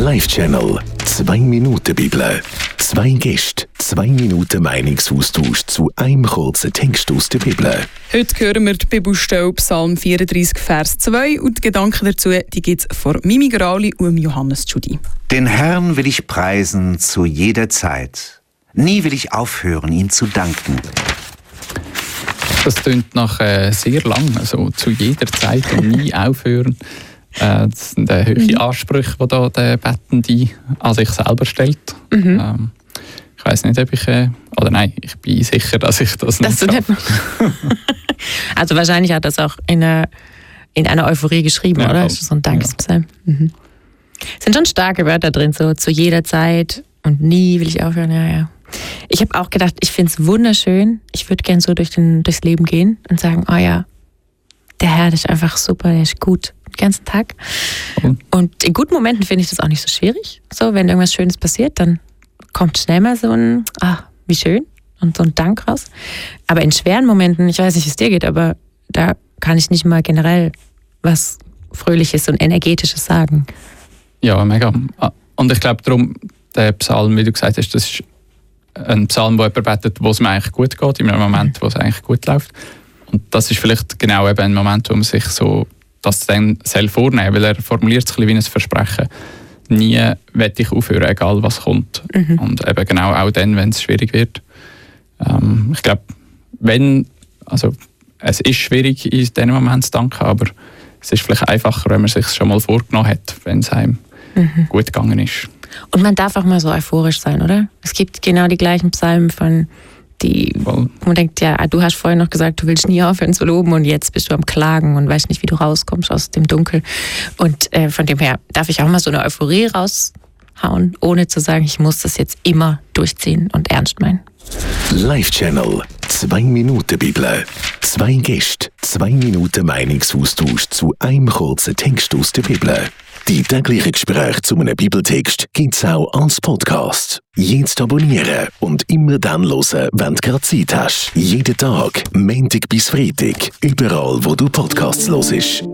Live-Channel 2 Minuten Bibel. 2 Gäste, 2 Minuten Meinungsaustausch zu einem kurzen Text aus der Bibel. Heute hören wir die Bibelstelle Psalm 34, Vers 2 und die Gedanken dazu gibt es von Mimi Grali und Johannes Tschudi. Den Herrn will ich preisen zu jeder Zeit. Nie will ich aufhören, ihm zu danken. Das klingt nach sehr lang, also zu jeder Zeit und nie aufhören. Das sind hohe Ansprüche, die da der Bettende an sich selber stellt. Ich weiss nicht, ob ich... oder nein, ich bin sicher, dass ich das nicht schaffe. Also wahrscheinlich hat er das auch in einer Euphorie geschrieben, ja, oder? Das ist so ein Dankespsalm. Ja. Es sind schon starke Wörter drin, so zu jeder Zeit und nie will ich aufhören. Ja. Ich habe auch gedacht, ich finde es wunderschön. Ich würde gerne so durchs Leben gehen und sagen, oh ja, der Herr, der ist einfach super, der ist gut. Den ganzen Tag. Und in guten Momenten finde ich das auch nicht so schwierig. So, wenn irgendwas Schönes passiert, dann kommt schnell mal so ein, wie schön, und so ein Dank raus. Aber in schweren Momenten, ich weiß nicht, wie es dir geht, aber da kann ich nicht mal generell was Fröhliches und Energetisches sagen. Ja, mega. Und ich glaube darum, der Psalm, wie du gesagt hast, das ist ein Psalm, wo jemand betet, wo es mir eigentlich gut geht, in einem Moment, wo es eigentlich gut läuft. Und das ist vielleicht genau eben ein Moment, wo man sich so das dann selbst vornehmen, weil er formuliert es ein bisschen wie ein Versprechen. Nie will ich aufhören, egal was kommt. Und eben genau auch dann, wenn es schwierig wird. Ich glaube, es ist schwierig, in diesem Moment zu danken, aber es ist vielleicht einfacher, wenn man es sich schon mal vorgenommen hat, wenn es einem gut gegangen ist. Und man darf auch mal so euphorisch sein, oder? Es gibt genau die gleichen Psalmen von man denkt, ja, du hast vorhin noch gesagt, du willst nie aufhören zu loben und jetzt bist du am Klagen und weißt nicht, wie du rauskommst aus dem Dunkel. Und von dem her darf ich auch mal so eine Euphorie raushauen, ohne zu sagen, ich muss das jetzt immer durchziehen und ernst meinen. Live-Channel 2 Minuten Bibel. 2 Gäste, 2 Minuten Meinungsaustausch zu einem kurzen Text aus der Bibel. Die täglichen Gespräche zu einem Bibeltext gibt es auch als Podcast. Jetzt abonnieren und immer dann hören, wenn du gerade Zeit hast. Jeden Tag, Montag bis Freitag, überall, wo du Podcasts hörst.